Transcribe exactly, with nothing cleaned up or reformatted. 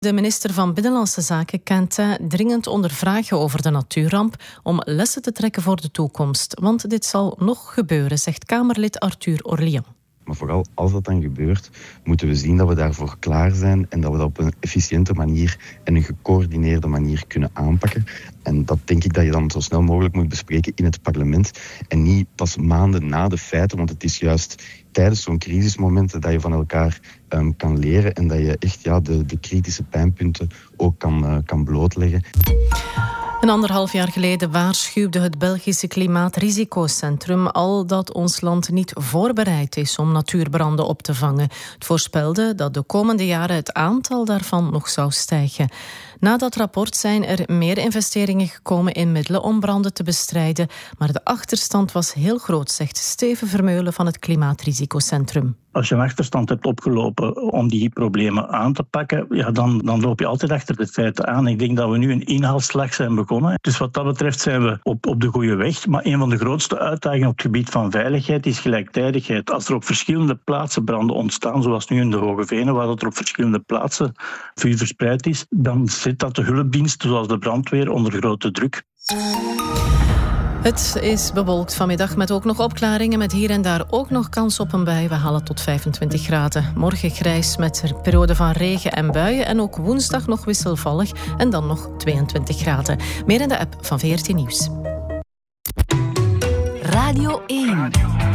De minister van Binnenlandse Zaken, Quentin, dringend ondervragen over de natuurramp om lessen te trekken voor de toekomst. Want dit zal nog gebeuren, zegt Kamerlid Arthur Orléans. Maar vooral als dat dan gebeurt, moeten we zien dat we daarvoor klaar zijn en dat we dat op een efficiënte manier en een gecoördineerde manier kunnen aanpakken. En dat denk ik dat je dan zo snel mogelijk moet bespreken in het parlement en niet pas maanden na de feiten, want het is juist tijdens zo'n crisismomenten dat je van elkaar um, kan leren en dat je echt ja, de, de kritische pijnpunten ook kan, uh, kan blootleggen. Een anderhalf jaar geleden waarschuwde het Belgische Klimaatrisico-centrum al dat ons land niet voorbereid is om natuurbranden op te vangen. Het voorspelde dat de komende jaren het aantal daarvan nog zou stijgen. Na dat rapport zijn er meer investeringen gekomen in middelen om branden te bestrijden, maar de achterstand was heel groot, zegt Steven Vermeulen van het Klimaatrisico-centrum. Als je een achterstand hebt opgelopen om die problemen aan te pakken, ja, dan, dan loop je altijd achter de feiten aan. Ik denk dat we nu een inhaalslag zijn begonnen. Dus wat dat betreft zijn we op, op de goede weg. Maar een van de grootste uitdagingen op het gebied van veiligheid is gelijktijdigheid. Als er op verschillende plaatsen branden ontstaan, zoals nu in de Hoge Venen, waar dat er op verschillende plaatsen vuur verspreid is, dan zit dat de hulpdiensten, zoals de brandweer, onder grote druk. Het is bewolkt vanmiddag met ook nog opklaringen, met hier en daar ook nog kans op een bui. We halen tot vijfentwintig graden. Morgen grijs met een periode van regen en buien en ook woensdag nog wisselvallig en dan nog tweeëntwintig graden. Meer in de app van V R T Nieuws. Radio één.